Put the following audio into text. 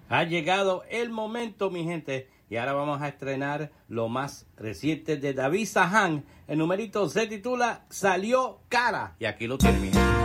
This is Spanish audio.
Ha llegado el momento, mi gente, y ahora vamos a estrenar lo más reciente de David Saján. El numerito se titula Salió Cara, y aquí lo tiene, mi gente.